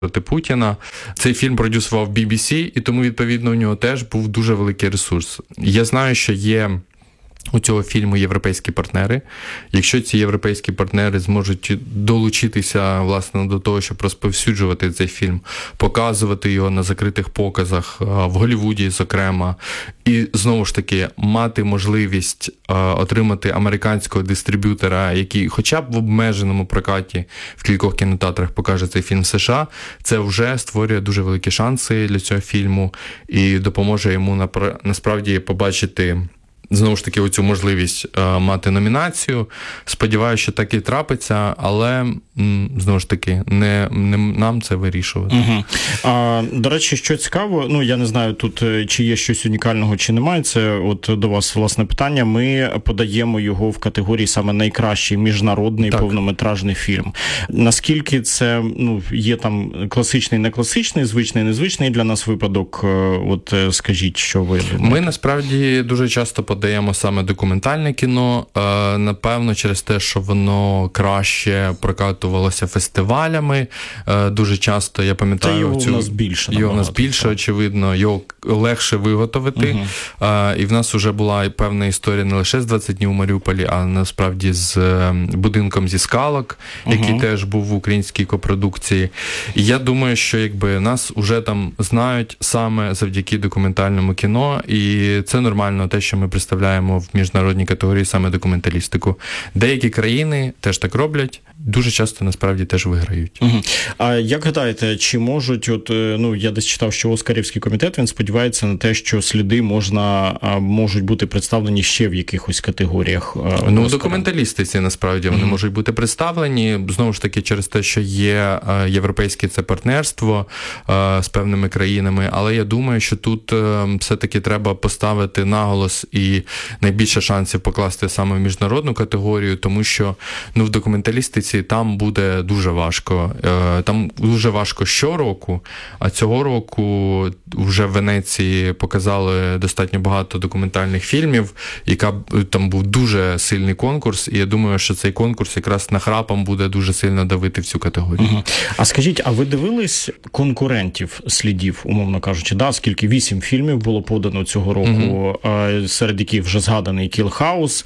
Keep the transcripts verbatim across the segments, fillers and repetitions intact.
проти Путіна. Цей фільм продюсував бі бі сі, і тому, відповідно, у нього теж був дуже великий ресурс. Я знаю, що є у цього фільму європейські партнери. Якщо ці європейські партнери зможуть долучитися, власне, до того, щоб розповсюджувати цей фільм, показувати його на закритих показах в Голлівуді, зокрема, і, знову ж таки, мати можливість отримати американського дистриб'ютора, який хоча б в обмеженому прокаті в кількох кінотеатрах покаже цей фільм в США, це вже створює дуже великі шанси для цього фільму і допоможе йому насправді побачити знову ж таки, оцю можливість е, мати номінацію. Сподіваюся, що так і трапиться, але, м, знову ж таки, не, не нам це вирішувати. Угу. А, до речі, що цікаво, ну, я не знаю тут, чи є щось унікального, чи немає, це от до вас, власне, питання. Ми подаємо його в категорії саме найкращий міжнародний так. повнометражний фільм. Наскільки це, ну, є там класичний, не класичний, звичний, незвичний для нас випадок? От скажіть, що ви думаєте? Ми, насправді, дуже часто подаємо даємо саме документальне кіно, напевно, через те, що воно краще прокатувалося фестивалями. Дуже часто, я пам'ятаю... Та його цю... в нас більше. Його в нас більше, так. очевидно. Його легше виготовити. Угу. І в нас вже була певна історія не лише з двадцять днів у Маріуполі, а насправді з будинком зі скалок, який угу. теж був в українській копродукції. І я думаю, що якби нас вже там знають саме завдяки документальному кіно, і це нормально, те, що ми представляємо представляємо в міжнародній категорії саме документалістику. Деякі країни теж так роблять, дуже часто насправді теж виграють. Угу. А як гадаєте, чи можуть, от, ну, я десь читав, що Оскарівський комітет, він сподівається на те, що сліди можна, можуть бути представлені ще в якихось категоріях? Ну, документалістиці, насправді, вони угу. можуть бути представлені, знову ж таки, через те, що є європейське це партнерство з певними країнами, але я думаю, що тут все-таки треба поставити наголос і найбільше шансів покласти саме в міжнародну категорію, тому що, ну, в документалістиці там буде дуже важко. Там дуже важко щороку, а цього року вже в Венеції показали достатньо багато документальних фільмів, яка там був дуже сильний конкурс, і я думаю, що цей конкурс якраз нахрапом буде дуже сильно давити в цю категорію. Угу. А скажіть, а ви дивились конкурентів слідів, умовно кажучи, да? Скільки вісім фільмів було подано цього року, угу. серед яких вже згаданий Kill House,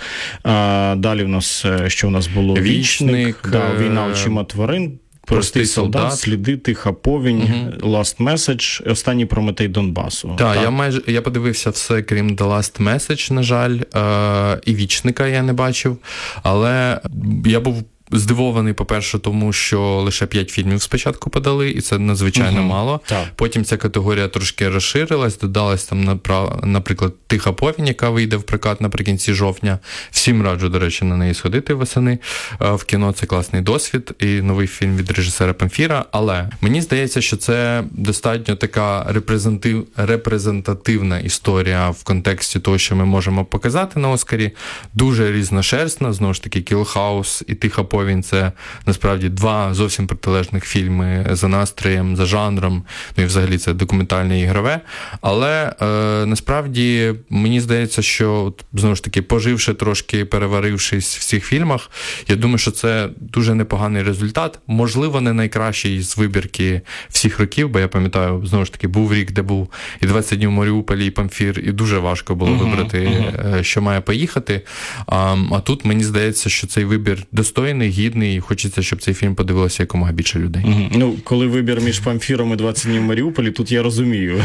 далі в нас, що в нас було? Вічник, Вічник да, Війна очима тварин, Простий солдат, солдат, Сліди, Тиха повінь, угу. Last Message, Останній Прометей Донбасу. Так, так, я майже я подивився все, крім The Last Message, на жаль, е- і Вічника я не бачив, але я був здивований, по-перше, тому що лише п'ять фільмів спочатку подали, і це надзвичайно угу. мало. Так. Потім ця категорія трошки розширилась, додалась там, наприклад, Тиха повінь, яка вийде в прокат наприкінці жовтня. Всім раджу, до речі, на неї сходити восени в кіно. Це класний досвід і новий фільм від режисера Памфіра. Але мені здається, що це достатньо така репрезентатив... репрезентативна історія в контексті того, що ми можемо показати на Оскарі. Дуже різношерстна, знову ж таки, Kill House і Тиха повінь – це, насправді, два зовсім протилежних фільми за настроєм, за жанром, ну і взагалі це документальне і ігрове. Але, е, насправді, мені здається, що, знову ж таки, поживши трошки, переварившись в цих фільмах, я думаю, що це дуже непоганий результат. Можливо, не найкращий з вибірки всіх років, бо я пам'ятаю, знову ж таки, був рік, де був і двадцять днів у Маріуполі, і Памфір, і дуже важко було uh-huh, вибрати, uh-huh. що має поїхати. А, а тут, мені здається, що цей вибір достойний, гідний, і хочеться, щоб цей фільм подивилося якомога більше людей. Угу. Ну, коли вибір між Памфіром і двадцять днів в Маріуполі, тут я розумію.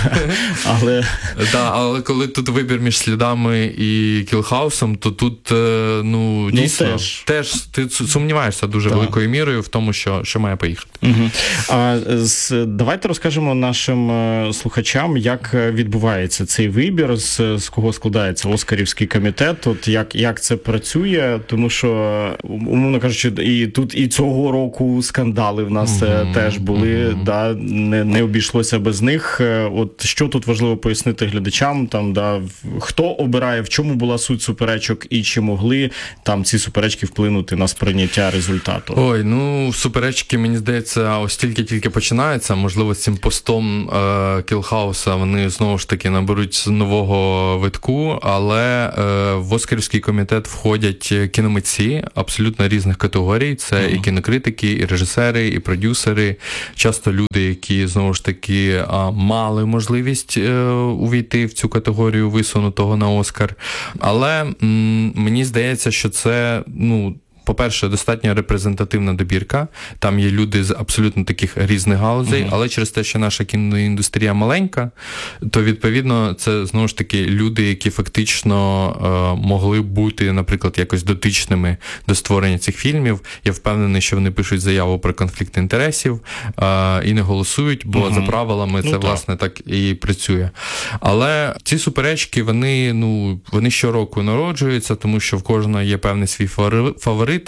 але... Да, але коли тут вибір між Слідами і Кілхаусом, то тут, ну, дійсно, ну, теж. теж ти сумніваєшся дуже так. великою мірою в тому, що, що має поїхати. Угу. А, з, давайте розкажемо нашим слухачам, як відбувається цей вибір, з, з кого складається Оскарівський комітет, от як, як це працює, тому що, умовно кажучи, і тут і цього року скандали в нас mm-hmm. теж були, mm-hmm. да, не, не обійшлося без них. От що тут важливо пояснити глядачам, там, да, хто обирає, в чому була суть суперечок і чи могли там ці суперечки вплинути на сприйняття результату? Ой, ну, суперечки, мені здається, ось тільки-тільки починаються. Можливо, з цим постом е, Кілхауса вони знову ж таки наберуть нового витку, але е, в Оскарівський комітет входять кіномитці абсолютно різних різних категорій. Це mm-hmm. і кінокритики, і режисери, і продюсери. Часто люди, які, знову ж таки, мали можливість увійти в цю категорію висунутого на Оскар. Але м- мені здається, що це, ну, по-перше, достатньо репрезентативна добірка. Там є люди з абсолютно таких різних галузей, uh-huh. але через те, що наша кіноіндустрія маленька, то, відповідно, це, знову ж таки, люди, які фактично е, могли бути, наприклад, якось дотичними до створення цих фільмів. Я впевнений, що вони пишуть заяву про конфлікт інтересів е, і не голосують, бо uh-huh. за правилами це, ну, власне, так і працює. Але ці суперечки, вони, ну, вони щороку народжуються, тому що в кожного є певний свій фаворит.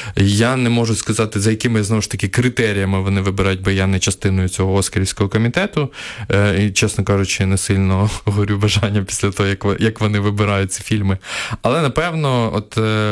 Я не можу сказати, за якими, знову ж таки, критеріями вони вибирають, бо я не частиною цього Оскарівського комітету. І, чесно кажучи, не сильно горю бажання після того, як, як вони вибирають ці фільми. Але, напевно, от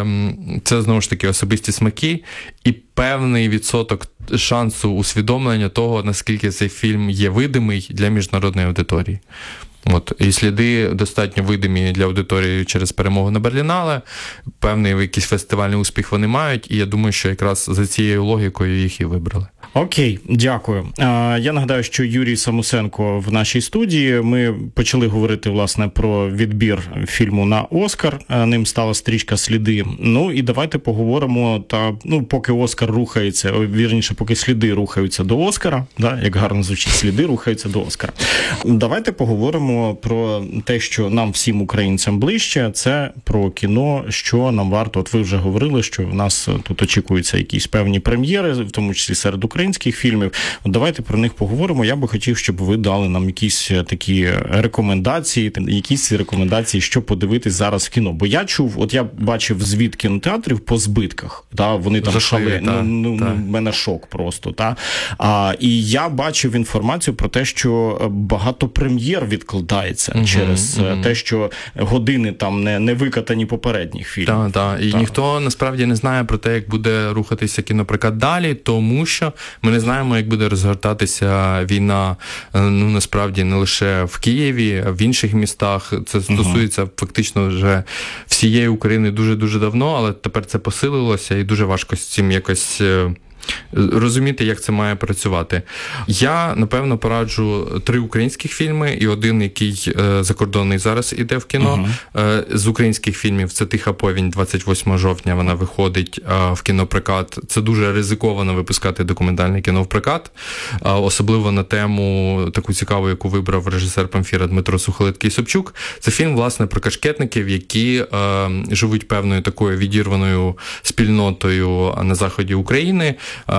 це, знову ж таки, особисті смаки і певний відсоток шансу усвідомлення того, наскільки цей фільм є видимий для міжнародної аудиторії. От, і сліди достатньо видимі для аудиторії через перемогу на Берлінале, певний якийсь фестивальний успіх вони мають, і я думаю, що якраз за цією логікою їх і вибрали. Окей, дякую. Я нагадаю, що Юрій Самусенко в нашій студії. Ми почали говорити, власне, про відбір фільму на Оскар. Ним стала стрічка «Сліди». Ну, і давайте поговоримо, та, ну, поки Оскар рухається, вірніше, поки сліди рухаються до Оскара, да, як гарно звучить, сліди рухаються до Оскара. Давайте поговоримо про те, що нам всім українцям ближче, це про кіно, що нам варто. От ви вже говорили, що в нас тут очікуються якісь певні прем'єри, в тому числі серед українських фільмів. От давайте про них поговоримо. Я би хотів, щоб ви дали нам якісь такі рекомендації, якісь рекомендації, що подивитись зараз в кіно. Бо я чув, от я бачив звіт кінотеатрів по збитках, та, вони там шалені, ну, ну, ну, в мене шок просто, та. А, і я бачив інформацію про те, що багато прем'єр відкладається uh-huh, через uh-huh. те, що години там не, не викатані попередніх фільмів. Так, так. І та. Ніхто насправді не знає про те, як буде рухатися кінопрокат далі, тому що ми не знаємо, як буде розгортатися війна, ну, насправді, не лише в Києві, а в інших містах. Це стосується uh-huh. фактично вже всієї України дуже-дуже давно, але тепер це посилилося і дуже важко з цим якось розуміти, як це має працювати. Я, напевно, пораджу три українських фільми і один, який е, закордонний зараз іде в кіно. Uh-huh. Е, з українських фільмів це «Тиха повінь», двадцять восьмого жовтня вона виходить е, в кінопрокат. Це дуже ризиковано випускати документальне кіно в прокат, е, особливо на тему таку цікаву, яку вибрав режисер Памфіра Дмитро Сухолиткий-Собчук. Це фільм, власне, про кашкетників, які е, живуть певною такою відірваною спільнотою на заході України.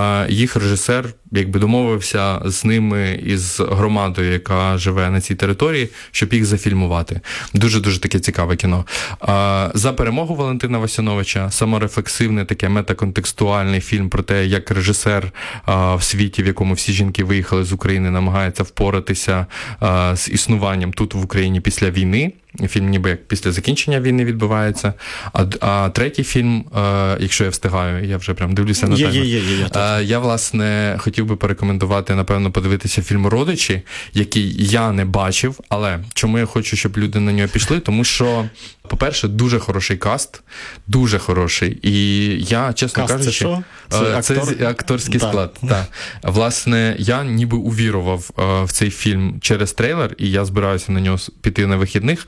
Їх режисер, якби, домовився з ними і з громадою, яка живе на цій території, щоб їх зафільмувати. Дуже-дуже таке цікаве кіно. «За перемогу» Валентина Васяновича, саморефлексивний, таке метаконтекстуальний фільм про те, як режисер в світі, в якому всі жінки виїхали з України, намагається впоратися з існуванням тут в Україні після війни. Фільм ніби як після закінчення війни відбувається. А, а третій фільм, е, якщо я встигаю, я вже прям дивлюся на таймер. Є, є, є, є, е, я, власне, хотів би порекомендувати, напевно, подивитися фільм «Родичі», який я не бачив, але чому я хочу, щоб люди на нього пішли? Тому що, по-перше, дуже хороший каст, дуже хороший. І я, чесно каст кажучи, це що? Це, це актор? акторський так. склад. Так. Власне, я ніби увірував е, в цей фільм через трейлер, і я збираюся на нього піти на вихідних.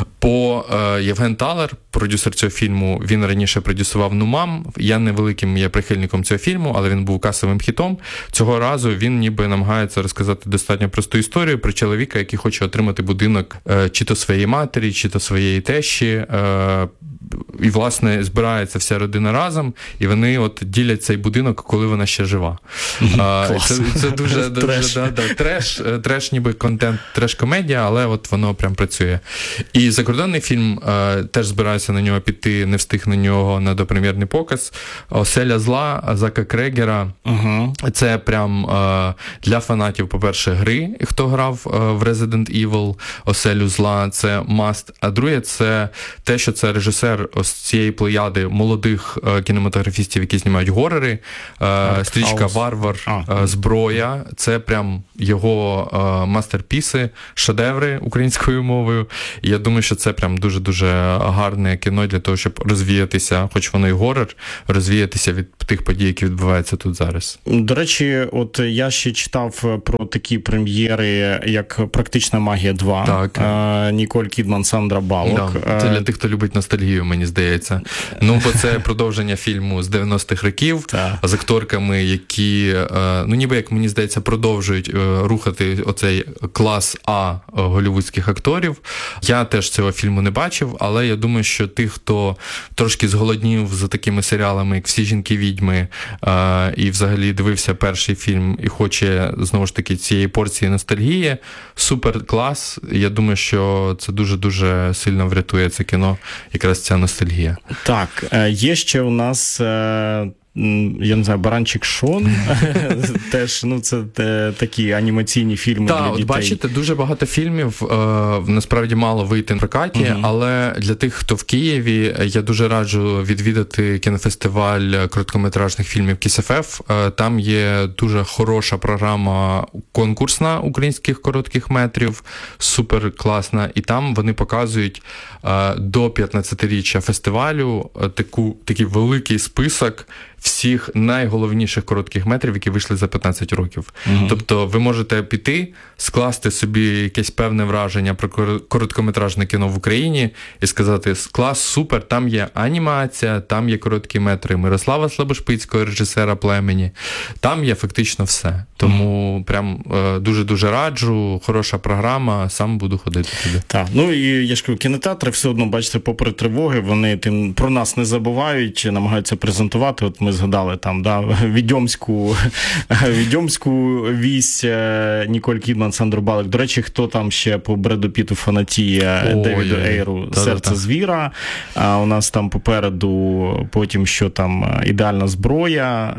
По е, Євген Талер, продюсер цього фільму, він раніше продюсував «Нумам». Я невеликим є прихильником цього фільму, але він був касовим хітом. Цього разу він ніби намагається розказати достатньо просту історію про чоловіка, який хоче отримати будинок е, чи то своєї матері, чи то своєї тещі. Е, і, власне, збирається вся родина разом, і вони от ділять цей будинок, коли вона ще жива. Клас. Це, це дуже, дуже треш. Да, да, треш, треш, ніби контент, треш-комедія, але от воно прям працює. І закордонний фільм, е, теж збираюся на нього піти, не встиг на нього на допрем'єрний показ. «Оселя зла» Зака Крегера. Uh-huh. Це прям е, для фанатів, по-перше, гри, хто грав е, в Resident Evil, «Оселю зла», це must. А друге, це те, що це режисер цієї плеяди молодих е, кінематографістів, які знімають горори. Е, стрічка «Варвар», е, «Зброя». Це прям його е, мастерпіси, шедеври українською мовою. І я думаю, що це прям дуже-дуже гарне кіно для того, щоб розвіятися, хоч воно і горор, розвіятися від тих подій, які відбуваються тут зараз. До речі, от я ще читав про такі прем'єри, як «Практична магія два». Так. Е, Ніколь Кідман, Сандра Баллок. Да, це для тих, хто любить ностальгію, мені здається. Ну, бо це продовження фільму з дев'яностих років, Так. з акторками, які, ну, ніби, як мені здається, продовжують рухати оцей клас А голлівудських акторів. Я теж цього фільму не бачив, але я думаю, що тих, хто трошки зголоднів за такими серіалами, як «Всі жінки-відьми», і взагалі дивився перший фільм і хоче, знову ж таки, цієї порції ностальгії, супер клас. Я думаю, що це дуже-дуже сильно врятує це кіно, якраз ця ностальгія. Так, є ще у нас, я не знаю, «Баранчик Шон», теж, ну, це такі анімаційні фільми для дітей. Так, от бачите, дуже багато фільмів, насправді мало вийти в прокаті, uh-huh. але для тих, хто в Києві, я дуже раджу відвідати кінофестиваль короткометражних фільмів КіСФФ. Там є дуже хороша програма конкурсна українських коротких метрів, супер класна, і там вони показують до п'ятнадцятиріччя фестивалю таку, такий великий список всіх найголовніших коротких метрів, які вийшли за п'ятнадцять років. Uh-huh. Тобто ви можете піти, скласти собі якесь певне враження про короткометражне кіно в Україні і сказати: клас, супер, там є анімація, там є короткі метри Мирослава Слабошпицького, режисера «Племені», там є фактично все. Тому uh-huh. прям дуже-дуже раджу, хороша програма, сам буду ходити туди. Так, ну і я ж кажу, кінотеатри все одно, бачите, попри тривоги, вони тим про нас не забувають, намагаються презентувати. От ми згадали там, да, відьомську, відьомську вісь Ніколь Кідман, Сандру Баллок. До речі, хто там ще по Бреду Піту фанатіє, Девіду Ейру, «Серце звіра». А у нас там попереду потім, що там, «Ідеальна зброя».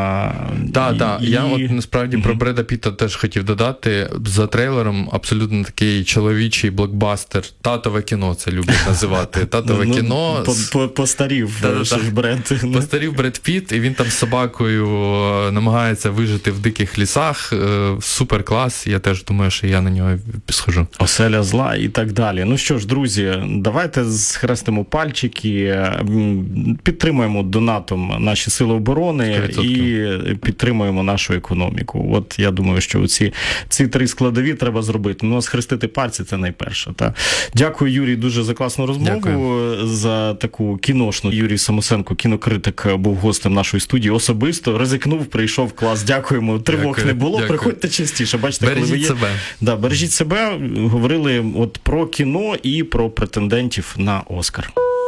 Так, так. І... Я от насправді mm-hmm. про Бреда Піта теж хотів додати. За трейлером абсолютно такий чоловічий блокбастер. Татове кіно це люблять називати. Татове ну, кіно. Постарів Бред. Постарів Бред Піт, і він там з собакою намагається вижити в диких лісах. Супер клас. Я теж думаю, що я на нього схожу. «Оселя зла» і так далі. Ну що ж, друзі, давайте схрестимо пальчики, підтримуємо донатом наші сили оборони сто відсотків. І підтримуємо нашу економіку. От я думаю, що ці, ці три складові треба зробити. Ну, а схрестити пальці – це найперше. Та. Дякую, Юрій, дуже за класну розмову. Дякую. За таку кіношну. Юрій Самосенко, кінокритик, був гостем нашої студії. Особисто ризикнув, прийшов, клас. Дякуємо. Тривог Дякую. Не було. Дякую. Приходьте частіше. Бачите, бережіть коли ви є. себе. Да, бережіть себе. Говорили от про кіно і про претендентів на Оскар.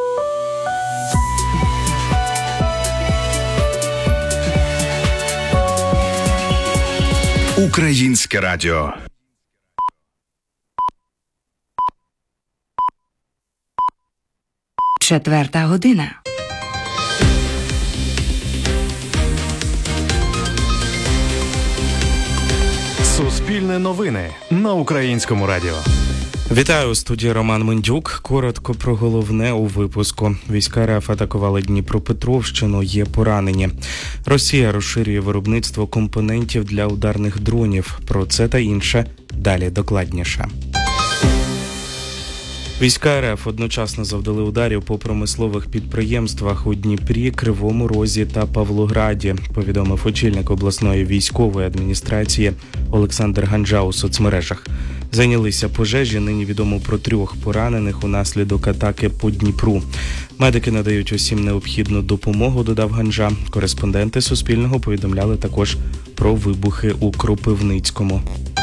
Українське радіо. Четверта година. Суспільне новини на Українському радіо. Вітаю, у студії Роман Мендюк. Коротко про головне у випуску. Війська РФ атакували Дніпропетровщину, є поранені. Росія розширює виробництво компонентів для ударних дронів. Про це та інше далі докладніше. Війська РФ одночасно завдали ударів по промислових підприємствах у Дніпрі, Кривому Розі та Павлограді, повідомив очільник обласної військової адміністрації Олександр Ганджа у соцмережах. Зайнялися пожежі, нині відомо про трьох поранених унаслідок атаки по Дніпру. Медики надають усім необхідну допомогу, додав Ганджа. Кореспонденти Суспільного повідомляли також про вибухи у Кропивницькому.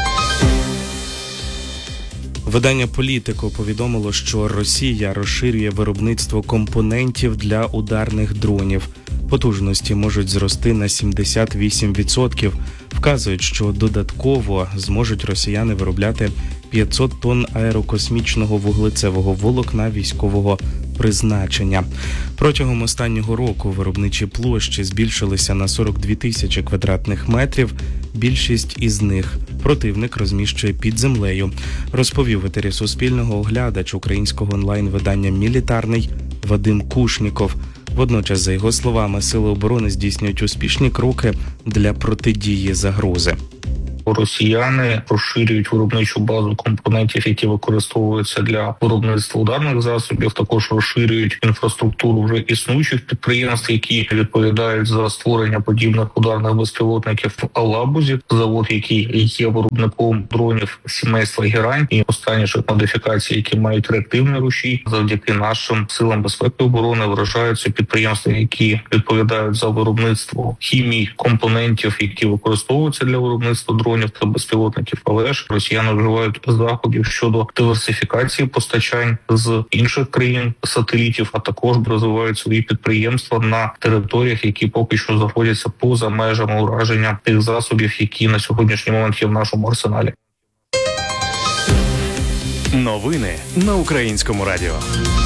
Видання «Політико» повідомило, що Росія розширює виробництво компонентів для ударних дронів. Потужності можуть зрости на сімдесят вісім відсотків. Вказують, що додатково зможуть росіяни виробляти п'ятсот тонн аерокосмічного вуглецевого волокна військового призначення. Протягом останнього року виробничі площі збільшилися на сорок дві тисячі квадратних метрів. Більшість із них противник розміщує під землею, розповів в етері Суспільного оглядач українського онлайн-видання «Мілітарний» Вадим Кушніков. Водночас, за його словами, Сили оборони здійснюють успішні кроки для протидії загрози. Росіяни розширюють виробничу базу компонентів, які використовуються для виробництва ударних засобів. Також розширюють інфраструктуру вже існуючих підприємств, які відповідають за створення подібних ударних безпілотників в Алабузі, завод, який є виробником дронів сімейства Герань і останніших модифікацій, які мають реактивний рушій. Завдяки нашим силам безпеки і оборони вражаються підприємства, які відповідають за виробництво хімії, компонентів, які використовуються для виробництва дронів та безпілотників. Але ж росіяни вживають заходів щодо диверсифікації постачань з інших країн-сателітів, а також розвивають свої підприємства на територіях, які поки що знаходяться поза межами ураження тих засобів, які на сьогоднішній момент є в нашому арсеналі. Новини на Українському радіо.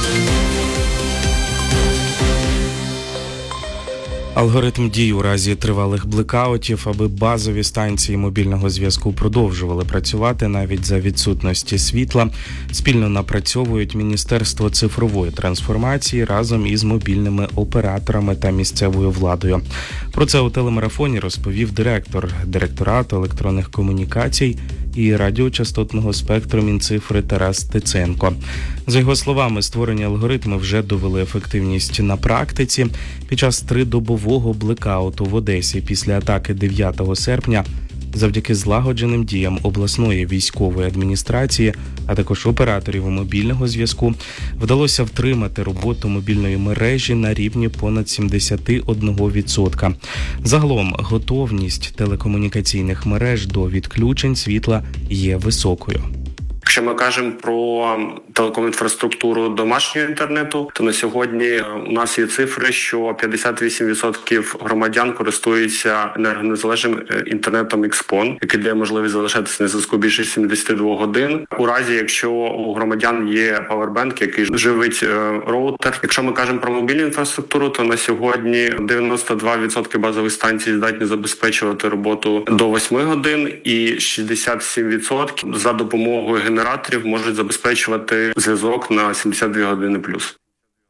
Алгоритм дій у разі тривалих блекаутів, аби базові станції мобільного зв'язку продовжували працювати навіть за відсутності світла, спільно напрацьовують Міністерство цифрової трансформації разом із мобільними операторами та місцевою владою. Про це у телемарафоні розповів директор Директорату електронних комунікацій і радіочастотного спектру Мінцифри Тарас Стеценко. За його словами, створені алгоритми вже довели ефективність на практиці. Під час тридобового блекауту в Одесі після атаки дев'ятого серпня завдяки злагодженим діям обласної військової адміністрації, а також операторів мобільного зв'язку, вдалося втримати роботу мобільної мережі на рівні понад сімдесят один відсоток. Загалом готовність телекомунікаційних мереж до відключень світла є високою. Якщо ми кажемо про телекомінфраструктуру домашнього інтернету, то на сьогодні у нас є цифри, що п'ятдесят вісім відсотків громадян користуються енергонезалежним інтернетом Xpon, який дає можливість залишатися на зв'язку більше сімдесят два годин. У разі, якщо у громадян є павербанк, який живить роутер. Якщо ми кажемо про мобільну інфраструктуру, то на сьогодні дев'яносто два відсотки базових станцій здатні забезпечувати роботу до восьми годин, і шістдесят сім відсотків за допомогою генераторів генераторів можуть забезпечувати зв'язок на сімдесят дві години плюс.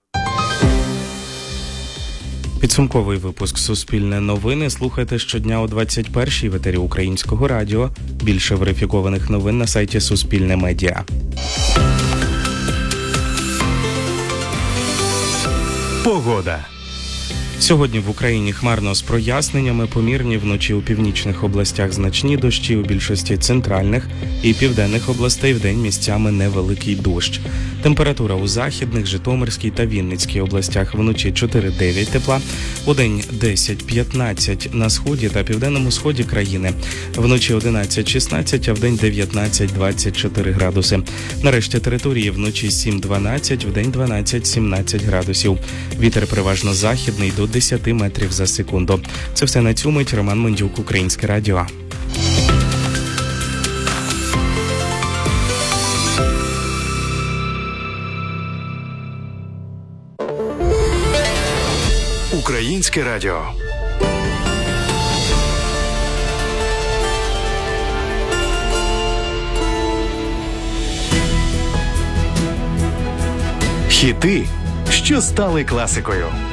Підсумковий випуск «Суспільне новини» слухайте щодня о двадцять першій в етері Українського радіо. Більше верифікованих новин на сайті Суспільне Медіа. Погода. Сьогодні в Україні хмарно з проясненнями, помірні вночі у північних областях значні дощі, у більшості центральних і південних областей вдень місцями невеликий дощ. Температура у західних, Житомирській та Вінницькій областях вночі чотири-дев'ять тепла, удень десять-п'ятнадцять на сході та південному сході країни, вночі одинадцять-шістнадцять, а вдень дев'ятнадцять-двадцять чотири градуси. Нарешті території вночі сім-дванадцять, вдень дванадцять-сімнадцять градусів. Вітер переважно західний до десять метрів за секунду. Це все на цю мить. Роман Мендюк, Українське радіо. Українське радіо. Хіти, що стали класикою.